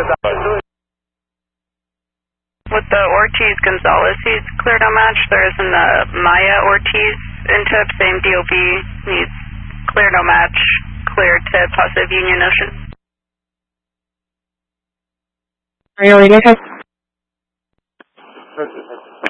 With the Ortiz Gonzalez, he's cleared on match. There isn't a Maya Ortiz in tip, same DOB, needs clear no match, clear to positive Union Ocean. Are you ready?